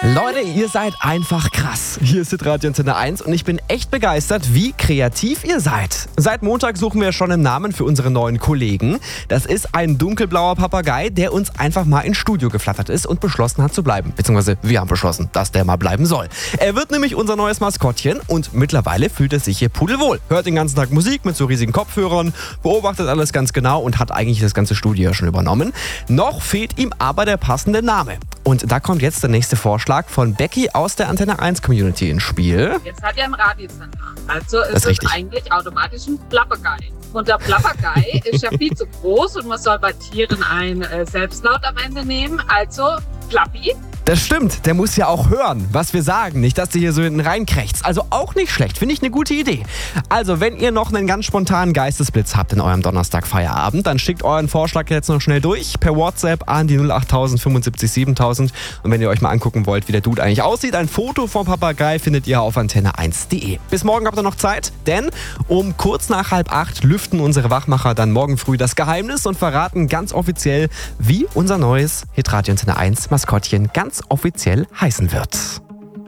Leute, ihr seid einfach krass. Hier ist Hitradio Antenne 1 und ich bin echt begeistert, wie kreativ ihr seid. Seit Montag suchen wir schon einen Namen für unsere neuen Kollegen. Das ist ein dunkelblauer Papagei, der uns einfach mal ins Studio geflattert ist und beschlossen hat zu bleiben. Beziehungsweise wir haben beschlossen, dass der mal bleiben soll. Er wird nämlich unser neues Maskottchen und mittlerweile fühlt er sich hier pudelwohl. Hört den ganzen Tag Musik mit so riesigen Kopfhörern, beobachtet alles ganz genau und hat eigentlich das ganze Studio schon übernommen. Noch fehlt ihm aber der passende Name. Und da kommt jetzt der nächste Vorschlag von Becky aus der Antenne 1 Community ins Spiel. Jetzt hat er einen Radiosender. Also ist es eigentlich automatisch ein Plappergei. Und der Plappergei ist ja viel zu groß und man soll bei Tieren ein Selbstlaut am Ende nehmen. Also Plappi. Das stimmt, der muss ja auch hören, was wir sagen. Nicht, dass der hier so hinten reinkrächzt. Also auch nicht schlecht, finde ich eine gute Idee. Also, wenn ihr noch einen ganz spontanen Geistesblitz habt in eurem Donnerstag-Feierabend, dann schickt euren Vorschlag jetzt noch schnell durch per WhatsApp an die 08000 75 7000. Und wenn ihr euch mal angucken wollt, wie der Dude eigentlich aussieht, ein Foto vom Papagei findet ihr auf antenne1.de. Bis morgen habt ihr noch Zeit, denn um kurz nach 7:30 lüften unsere Wachmacher dann morgen früh das Geheimnis und verraten ganz offiziell, wie unser neues Hitradio Antenne 1 Maskottchen ganz offiziell heißen wird.